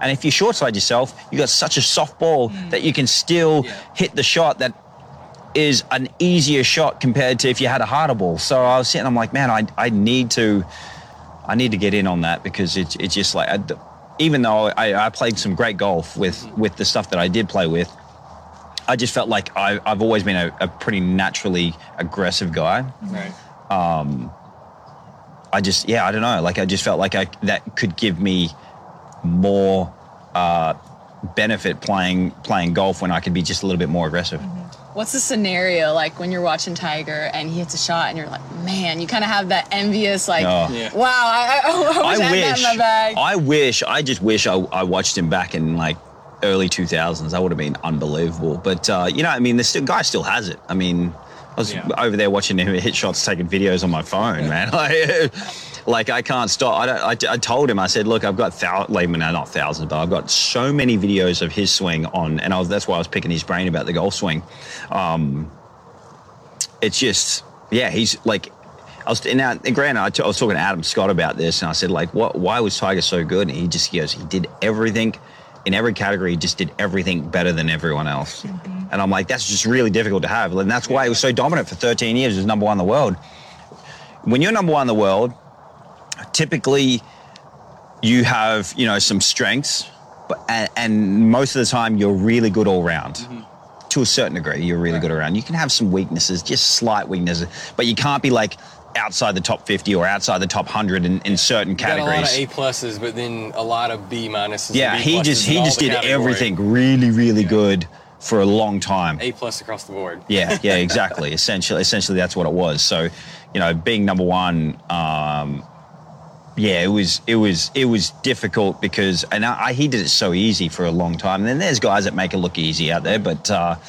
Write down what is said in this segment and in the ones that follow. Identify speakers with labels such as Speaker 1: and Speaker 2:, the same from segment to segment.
Speaker 1: And if you short side yourself, you got such a soft ball that you can still hit the shot that is an easier shot compared to if you had a harder ball. So I was sitting, I'm like, man, I need to get in on that, because it's just like, even though I played some great golf with the stuff that I did play with, I just felt like I've always been a pretty naturally aggressive guy.
Speaker 2: Right.
Speaker 1: I don't know. Like, I just felt like that could give me more benefit playing golf when I could be just a little bit more aggressive.
Speaker 3: What's the scenario like when you're watching Tiger and he hits a shot and you're like, man, you kind of have that envious, like, wow, I had that in my bag.
Speaker 1: I just wish I watched him back in like early 2000s. That would have been unbelievable. But, I mean, the guy still has it. I mean, I was over there watching him hit shots, taking videos on my phone, man. Like, I can't stop. I told him, I said, look, I've got not thousands, but I've got so many videos of his swing on, and that's why I was picking his brain about the golf swing. It's just, he's like, I was talking to Adam Scott about this, and I said, like, why was Tiger so good? And he just goes, he did everything in every category. He just did everything better than everyone else. And I'm like, that's just really difficult to have. And that's why he was so dominant for 13 years. He was number one in the world. When you're number one in the world, typically you have, some strengths, and most of the time you're really good all round. To a certain degree, you're really good around. You can have some weaknesses, just slight weaknesses, but you can't be like outside the top 50 or outside the top 100 in certain categories.
Speaker 2: Got a lot of A+, but then a lot of B-.
Speaker 1: Yeah, he just did everything really, really good for a long time.
Speaker 2: A+ across the board.
Speaker 1: Yeah, exactly. Essentially, that's what it was. So, being number one, it was difficult because, and he did it so easy for a long time. And then there's guys that make it look easy out there, but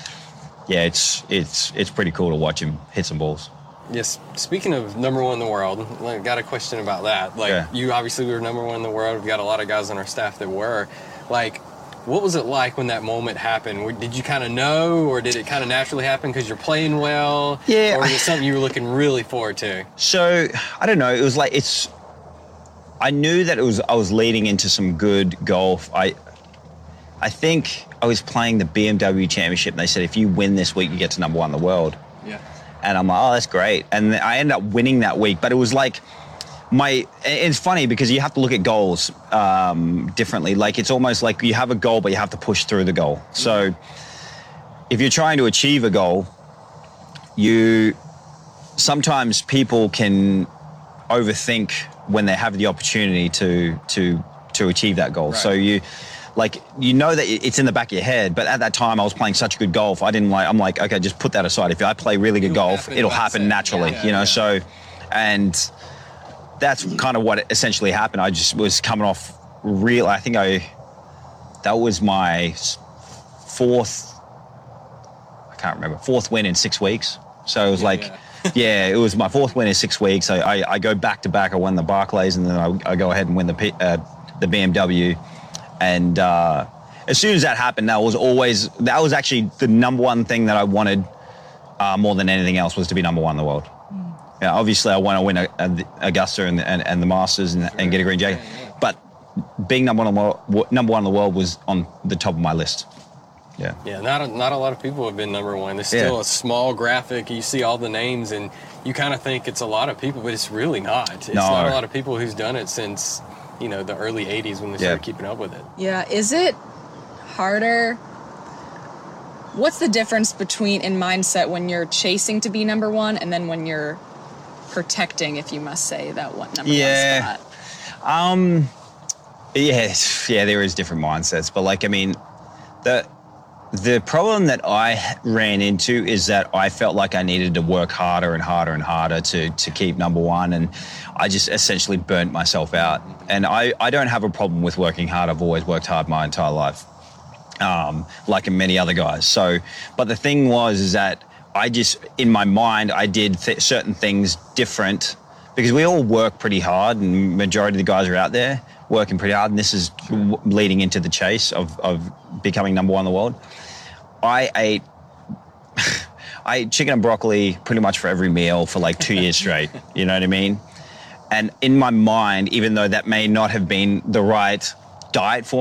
Speaker 1: it's pretty cool to watch him hit some balls.
Speaker 2: Yes. Speaking of number one in the world, I got a question about that. Like, you obviously were number one in the world. We've got a lot of guys on our staff that were. Like, what was it like when that moment happened? Did you kind of know, or did it kind of naturally happen because you're playing well? Yeah. Or was it something you were looking really forward to?
Speaker 1: So, I don't know. It was like, I knew that I was leading into some good golf. I think I was playing the BMW Championship, and they said, if you win this week, you get to number one in the world.
Speaker 2: Yeah.
Speaker 1: And I'm like, oh, that's great. And I ended up winning that week. But it was like it's funny because you have to look at goals differently. Like, it's almost like you have a goal, but you have to push through the goal. So if you're trying to achieve a goal, sometimes people can overthink when they have the opportunity to achieve that goal. Right. So that it's in the back of your head, but at that time I was playing such good golf. I'm like, okay, just put that aside. If I play really good golf, it'll happen naturally, So, and that's kind of what essentially happened. I just was coming off that was my fourth win in 6 weeks. So it was it was my fourth win in 6 weeks. I go back to back. I won the Barclays, and then I go ahead and win the BMW. And as soon as that happened, that was actually the number one thing that I wanted more than anything else, was to be number one in the world. Yeah, obviously I want to win Augusta and the Masters and get a green jacket, but being number one in the world was on the top of my list. Yeah.
Speaker 2: Yeah, not a lot of people have been number one. There's still a small graphic. You see all the names, and you kind of think it's a lot of people, but it's really not. It's not a lot of people who's done it since, the early 80s when they started keeping up with it.
Speaker 3: Yeah. Is it harder? What's the difference in mindset when you're chasing to be number one and then when you're protecting, if you must say, that number one spot?
Speaker 1: There is different mindsets, but the problem that I ran into is that I felt like I needed to work harder and harder and harder to keep number one, and I just essentially burnt myself out. And I don't have a problem with working hard. I've always worked hard my entire life, like many other guys. So, but the thing is that I just, in my mind, I did certain things different, because we all work pretty hard, and majority of the guys are out there working pretty hard, and this is leading into the chase of becoming number one in the world. I ate chicken and broccoli pretty much for every meal for like 2 years straight. You know what I mean? And in my mind, even though that may not have been the right diet for